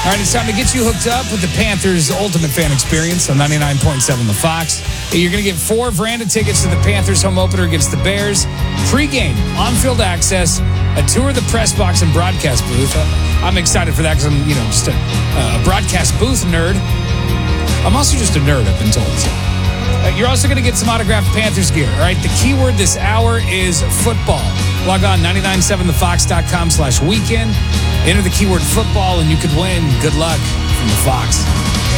All right, it's time to get you hooked up with the Panthers' ultimate fan experience on 99.7 The Fox. You're going to get 4 Veranda tickets to the Panthers home opener against the Bears, pre-game, on-field access, a tour of the press box and broadcast booth. I'm excited for that because I'm, just a broadcast booth nerd. I'm also just a nerd, I've been told. You're also going to get some autographed Panthers gear. All right, the keyword this hour is football. Log on 997thefox.com/weekend. Enter the keyword football and you could win. Good luck from the Fox.